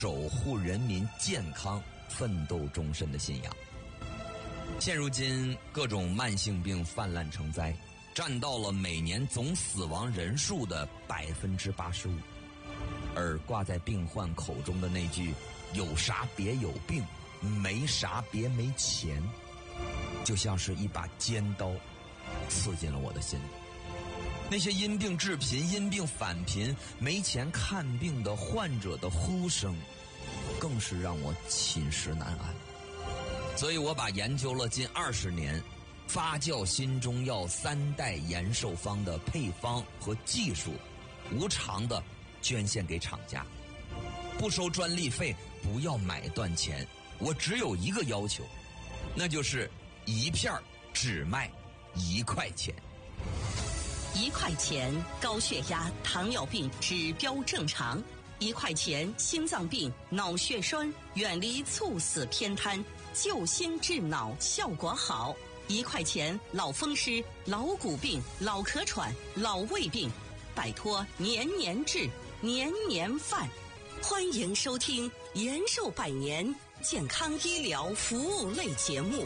守护人民健康奋斗终身的信仰。现如今各种慢性病泛滥成灾，占到了每年总死亡人数的85%，而挂在病患口中的那句“有啥别有病，没啥别没钱”，就像是一把尖刀刺进了我的心里。那些因病致贫、因病返贫、没钱看病的患者的呼声，更是让我寝食难安。所以我把研究了近20年发酵新中药3代延寿方的配方和技术，无偿的捐献给厂家，不收专利费，不要买断钱。我只有一个要求，那就是一片只卖1块钱。 1块钱高血压、糖尿病指标正常；1块钱心脏病、脑血栓远离猝死偏瘫，救心治脑效果好；1块钱老风湿、老骨病、老咳喘、老胃病，摆脱年年治、年年犯。欢迎收听延寿百年健康医疗服务类节目。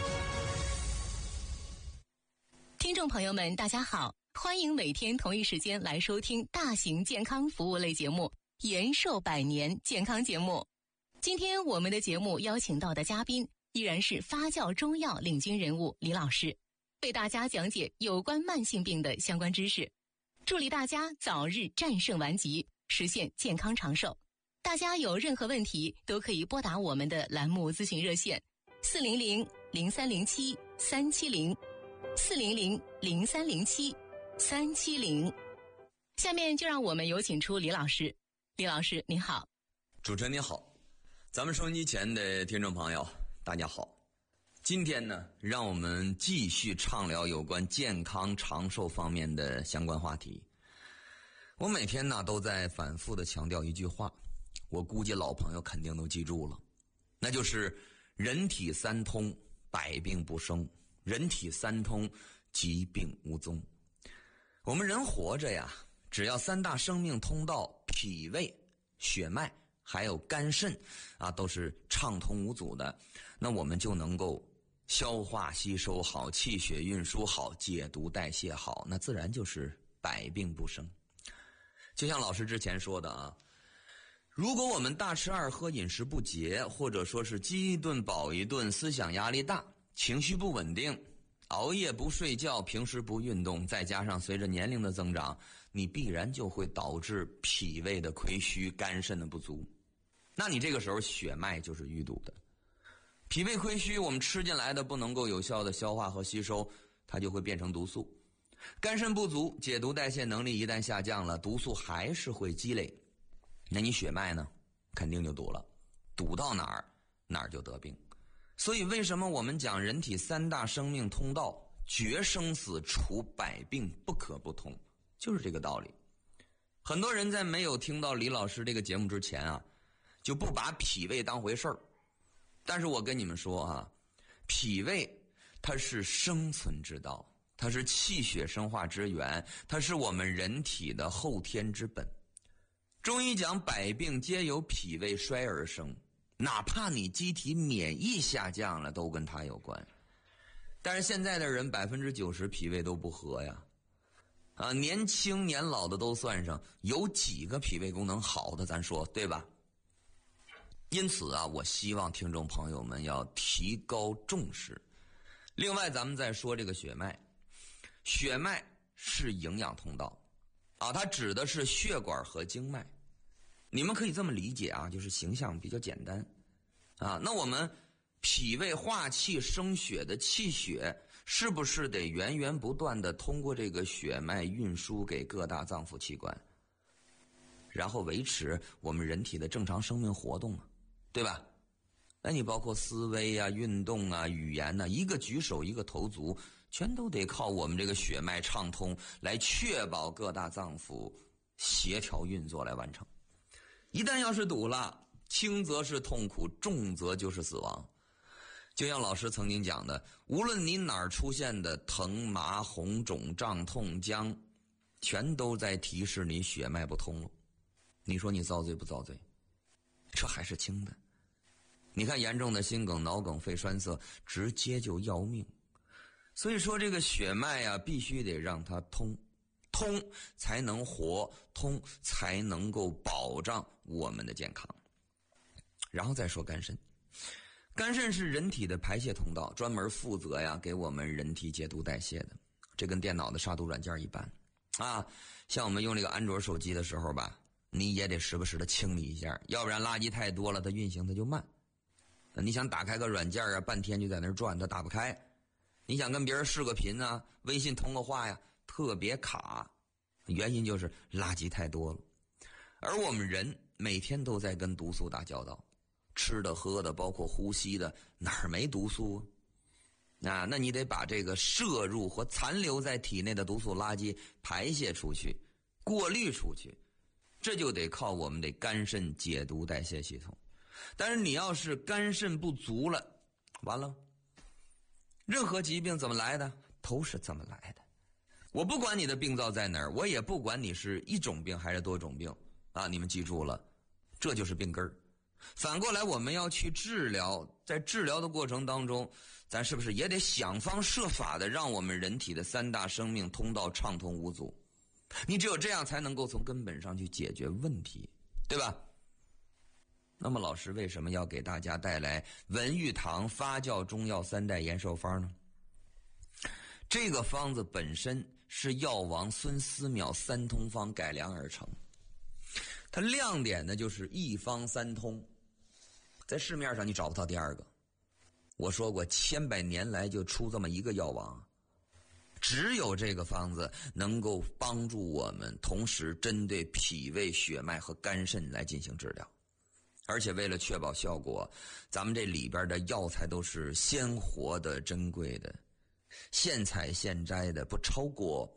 听众朋友们，大家好，欢迎每天同一时间来收听大型健康服务类节目延寿百年健康节目。今天我们的节目邀请到的嘉宾依然是发酵中药领军人物李老师，为大家讲解有关慢性病的相关知识，助力大家早日战胜顽疾，实现健康长寿。大家有任何问题都可以拨打我们的栏目咨询热线400-0307-370，400-0307-370。下面就让我们有请出李老师。李老师您好。 主持人您好，咱们收音机前的听众朋友大家好。今天呢，让我们继续畅聊有关健康长寿方面的相关话题。我每天呢都在反复的强调一句话，我估计老朋友肯定都记住了，那就是人体三通，百病不生；人体三通，疾病无踪。我们人活着呀，只要3大生命通道脾胃、血脉还有肝肾都是畅通无阻的，那我们就能够消化吸收好，气血运输好，解毒代谢好，那自然就是百病不生。就像老师之前说的如果我们大吃二喝、饮食不节，或者说是饥一顿饱一顿，思想压力大，情绪不稳定，熬夜不睡觉，平时不运动，再加上随着年龄的增长，你必然就会导致脾胃的亏虚、肝肾的不足。那你这个时候血脉就是淤堵的，脾胃亏虚，我们吃进来的不能够有效的消化和吸收，它就会变成毒素。肝肾不足，解毒代谢能力一旦下降了，毒素还是会积累，那你血脉呢肯定就堵了，堵到哪儿哪儿就得病。所以为什么我们讲人体3大生命通道，决生死，除百病不可不通，就是这个道理。很多人在没有听到李老师这个节目之前就不把脾胃当回事儿。但是我跟你们说脾胃它是生存之道，它是气血生化之源，它是我们人体的后天之本。中医讲百病皆由脾胃衰而生，哪怕你机体免疫下降了，都跟它有关。但是现在的人90%脾胃都不和呀，年轻年老的都算上，有几个脾胃功能好的，咱说对吧？因此我希望听众朋友们要提高重视。另外咱们再说这个血脉，血脉是营养通道它指的是血管和经脉。你们可以这么理解就是形象比较简单那我们脾胃化气生血的气血是不是得源源不断的通过这个血脉运输给各大脏腑器官，然后维持我们人体的正常生命活动对吧？那你包括思维运动语言一个举手一个投足，全都得靠我们这个血脉畅通来确保各大脏腑协调运作来完成。一旦要是堵了，轻则是痛苦，重则就是死亡。就像老师曾经讲的，无论你哪儿出现的疼麻红肿胀痛僵，全都在提示你血脉不通了。你说你遭罪不遭罪？这是轻的。你看严重的心梗、脑梗、肺栓塞，直接就要命。所以说这个血脉啊，必须得让它通，通才能活，通才能够保障我们的健康。然后再说肝肾，肝肾是人体的排泄通道，专门负责呀给我们人体解毒代谢的。这跟电脑的杀毒软件一般啊，像我们用这个安卓手机的时候吧，你也得时不时的清理一下，要不然垃圾太多了，它运行它就慢。你想打开个软件啊，半天就在那儿转，它打不开。你想跟别人视个频啊，微信通个话呀，特别卡，原因就是垃圾太多了。而我们人每天都在跟毒素打交道，吃的喝的包括呼吸的，哪儿没毒素啊？那你得把这个摄入或残留在体内的毒素垃圾排泄出去，过滤出去，这就得靠我们的肝肾解毒代谢系统。但是你要是肝肾不足了，完了，任何疾病怎么来的都是这么来的。我不管你的病灶在哪儿，我也不管你是一种病还是多种病啊！你们记住了，这就是病根儿。反过来我们要去治疗，在治疗的过程当中，咱是不是也得想方设法的让我们人体的三大生命通道畅通无阻？你只有这样才能够从根本上去解决问题，对吧？那么老师为什么要给大家带来文玉堂发酵中药3代延寿方呢？这个方子本身是药王孙思邈3通方改良而成，它亮点呢就是一方3通，在市面上你找不到第二个。我说过千百年来就出这么一个药王，只有这个方子能够帮助我们同时针对脾胃、血脉和肝肾来进行治疗。而且为了确保效果，咱们这里边的药材都是鲜活的、珍贵的，现采现摘的，不超过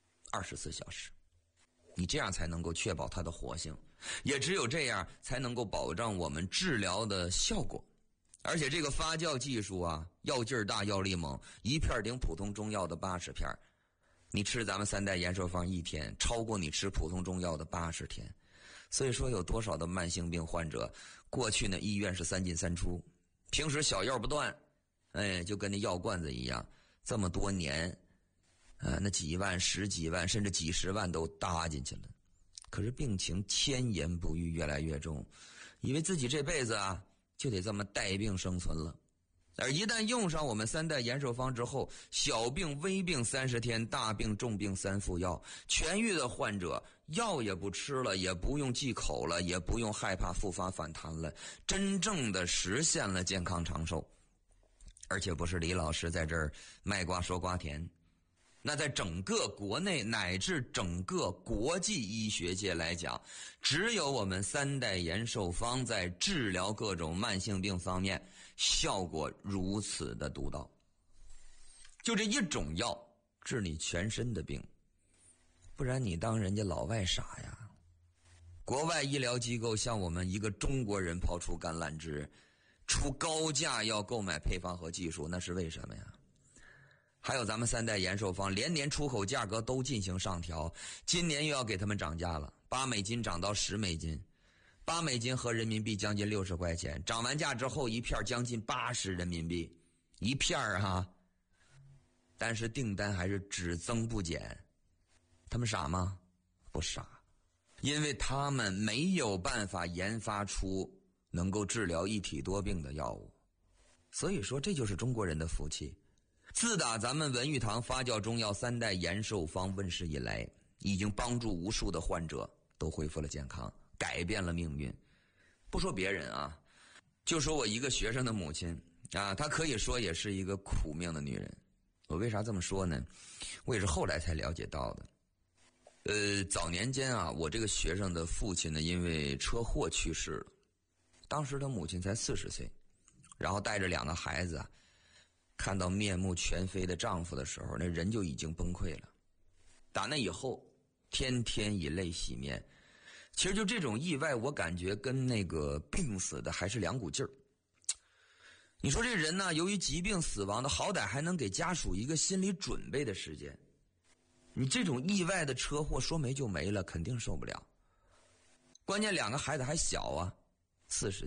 24小时。你这样才能够确保它的活性，也只有这样才能够保障我们治疗的效果。而且这个发酵技术啊，药劲儿大，药力猛，一片顶普通中药的80片。你吃咱们3代延寿方1天，超过你吃普通中药的80天。所以说有多少的慢性病患者，过去呢医院是3进3出，平时小药不断，就跟那药罐子一样，这么多年，那几万、10几万甚至几十万都搭进去了，可是病情千言不愈，越来越重，以为自己这辈子啊就得这么带病生存了。而一旦用上我们3代延寿方之后，小病微病30天，大病重病3副药，痊愈的患者药也不吃了，也不用忌口了，也不用害怕复发反弹了，真正的实现了健康长寿。而且不是李老师在这儿卖瓜说瓜甜，那在整个国内乃至整个国际医学界来讲，只有我们3代延寿方在治疗各种慢性病方面效果如此的独到。就这一种药治你全身的病，不然你当人家老外傻呀？国外医疗机构向我们一个中国人抛出橄榄枝，出高价要购买配方和技术，那是为什么呀？还有咱们3代延寿方连年出口价格都进行上调，今年又要给他们涨价了，8美金涨到10美金，8美金合人民币将近60块钱，涨完价之后一片将近80人民币一片啊，但是订单还是只增不减。他们傻吗？不傻，因为他们没有办法研发出能够治疗一体多病的药物。所以说这就是中国人的福气。自打咱们文玉堂发酵中药3代延寿方问世以来，已经帮助无数的患者都恢复了健康，改变了命运。不说别人啊，就说我一个学生的母亲啊，她可以说也是一个苦命的女人。我为啥这么说呢？我也是后来才了解到的。早年间啊，我这个学生的父亲呢，因为车祸去世了，当时他母亲才40岁，然后带着2个孩子啊，看到面目全非的丈夫的时候，那人就已经崩溃了。打那以后，天天以泪洗面。其实就这种意外，我感觉跟那个病死的还是两股劲儿。你说这人呢，由于疾病死亡的，好歹还能给家属一个心理准备的时间。你这种意外的车祸说没就没了，肯定受不了。关键2个孩子还小啊，40